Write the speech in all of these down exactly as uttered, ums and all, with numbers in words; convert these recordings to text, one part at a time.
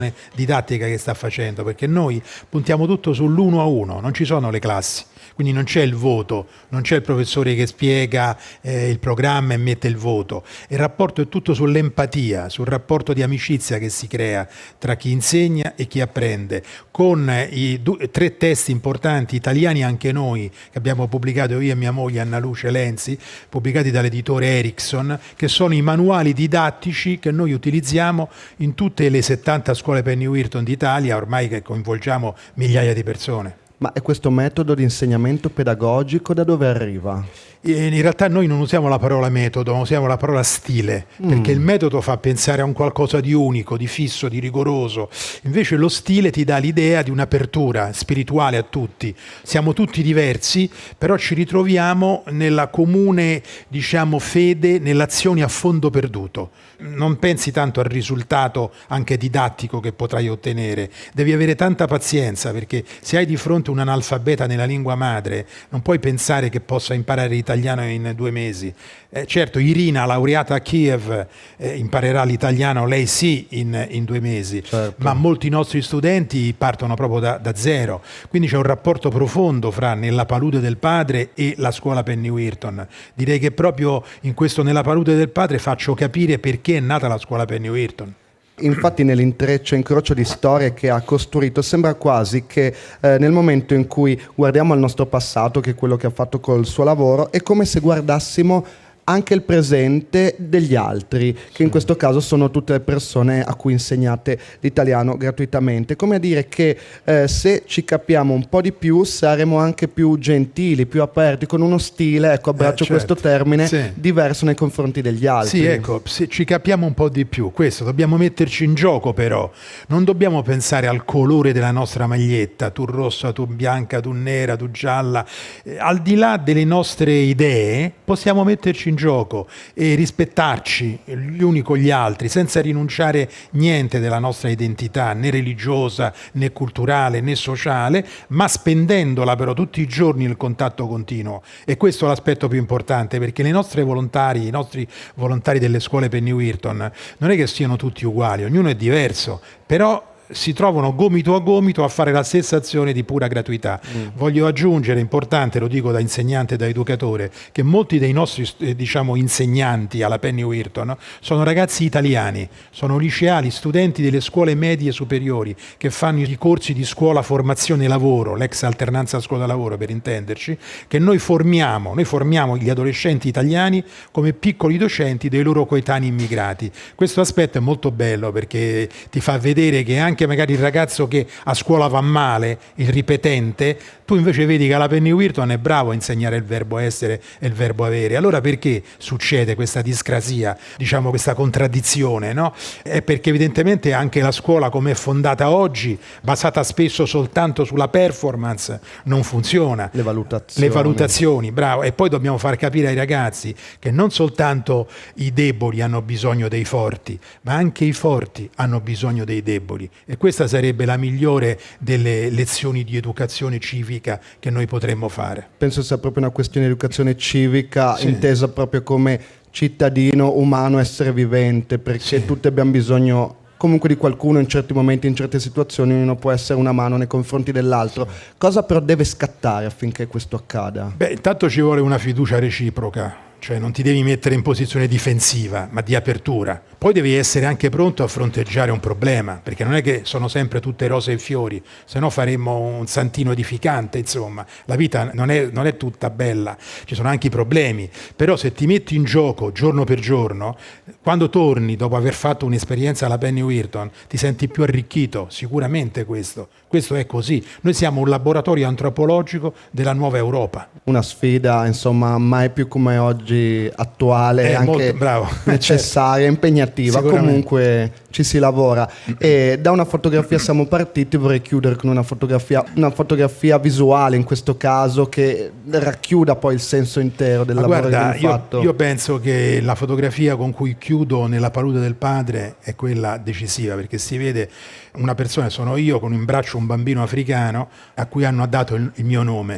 didattica che sta facendo, perché noi puntiamo tutto sull'uno a uno, non ci sono le classi, quindi non c'è il voto, non c'è il professore che spiega eh, il programma e mette il voto. Il rapporto è tutto sull'empatia, sul rapporto di amicizia che si crea tra chi insegna e chi apprende, con eh, i due, tre testi importanti, italiani anche noi, che abbiamo pubblicato io e mia moglie Anna Luce Lenzi, pubblicati dall'editore Erickson, che sono i manuali didattici che noi utilizziamo in tutte le settanta scuole Penny-Wirton d'Italia, ormai che coinvolgiamo migliaia di persone. Ma è questo metodo di insegnamento pedagogico da dove arriva? In realtà noi non usiamo la parola metodo, ma usiamo la parola stile, mm. perché il metodo fa pensare a un qualcosa di unico, di fisso, di rigoroso. Invece lo stile ti dà l'idea di un'apertura spirituale a tutti. Siamo tutti diversi, però ci ritroviamo nella comune, diciamo, fede, nell'azione a fondo perduto. Non pensi tanto al risultato anche didattico che potrai ottenere. Devi avere tanta pazienza, perché se hai di fronte un analfabeta nella lingua madre, non puoi pensare che possa imparare l'italiano italiano in due mesi. Eh, certo, Irina, laureata a Kiev, eh, imparerà l'italiano, lei sì, in, in due mesi, certo. Ma molti nostri studenti partono proprio da, da zero. Quindi c'è un rapporto profondo fra Nella palude del padre e la scuola Penny-Wirton. Direi che proprio in questo Nella palude del padre faccio capire perché è nata la scuola Penny-Wirton. Infatti nell'intreccio e incrocio di storie che ha costruito sembra quasi che eh, nel momento in cui guardiamo al nostro passato, che è quello che ha fatto col suo lavoro, è come se guardassimo anche il presente degli altri, che in questo caso sono tutte le persone a cui insegnate l'italiano gratuitamente. Come a dire che eh, se ci capiamo un po' di più saremo anche più gentili, più aperti, con uno stile, ecco, abbraccio eh, certo. questo termine, sì. diverso nei confronti degli altri. Sì, ecco, se ci capiamo un po' di più, questo, dobbiamo metterci in gioco però, non dobbiamo pensare al colore della nostra maglietta, tu rossa, tu bianca, tu nera, tu gialla, eh, al di là delle nostre idee possiamo metterci in gioco e rispettarci gli uni con gli altri senza rinunciare niente della nostra identità, né religiosa, né culturale, né sociale, ma spendendola però tutti i giorni nel contatto continuo. E questo è l'aspetto più importante, perché le nostre volontari, i nostri volontari delle scuole Penny-Wirton non è che siano tutti uguali, ognuno è diverso, però si trovano gomito a gomito a fare la stessa azione di pura gratuità. Mm. Voglio aggiungere, importante, lo dico da insegnante e da educatore, che molti dei nostri eh, diciamo insegnanti alla Penny-Wirton no, sono ragazzi italiani, sono liceali, studenti delle scuole medie superiori che fanno i corsi di scuola formazione lavoro, l'ex alternanza scuola lavoro per intenderci, che noi formiamo, noi formiamo gli adolescenti italiani come piccoli docenti dei loro coetanei immigrati. Questo aspetto è molto bello perché ti fa vedere che anche magari il ragazzo che a scuola va male, il ripetente, tu invece vedi che alla Penny-Wirton è bravo a insegnare il verbo essere e il verbo avere. Allora perché succede questa discrasia, diciamo questa contraddizione, no? È perché evidentemente anche la scuola come è fondata oggi, basata spesso soltanto sulla performance, non funziona. Le valutazioni. Le valutazioni, bravo. E poi dobbiamo far capire ai ragazzi che non soltanto i deboli hanno bisogno dei forti, ma anche i forti hanno bisogno dei deboli. E questa sarebbe la migliore delle lezioni di educazione civica che noi potremmo fare. Penso sia proprio una questione di educazione civica, sì. intesa proprio come cittadino, umano, essere vivente, perché sì. tutti abbiamo bisogno comunque di qualcuno in certi momenti, in certe situazioni, uno può essere una mano nei confronti dell'altro. Cosa però deve scattare affinché questo accada? Beh, intanto ci vuole una fiducia reciproca. Cioè non ti devi mettere in posizione difensiva, ma di apertura. Poi devi essere anche pronto a fronteggiare un problema, perché non è che sono sempre tutte rose e fiori, se no faremmo un santino edificante, insomma. La vita non è, non è tutta bella, ci sono anche i problemi. Però se ti metti in gioco giorno per giorno, quando torni dopo aver fatto un'esperienza alla Penny-Wirton, ti senti più arricchito, sicuramente questo. Questo è così. Noi siamo un laboratorio antropologico della nuova Europa. Una sfida, insomma, mai più come oggi attuale, eh, anche molto, necessaria, impegnativa. Comunque ci si lavora. E da una fotografia siamo partiti, vorrei chiudere con una fotografia, una fotografia visuale in questo caso che racchiuda poi il senso intero del Ma lavoro guarda, che abbiamo fatto. Io, io penso che la fotografia con cui chiudo Nella palude del padre è quella decisiva, perché si vede una persona, sono io con in braccio un bambino africano a cui hanno dato il, il mio nome.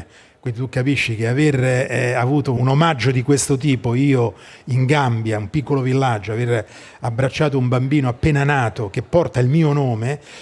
Quindi tu capisci che aver eh, avuto un omaggio di questo tipo, io in Gambia, un piccolo villaggio, aver abbracciato un bambino appena nato che porta il mio nome,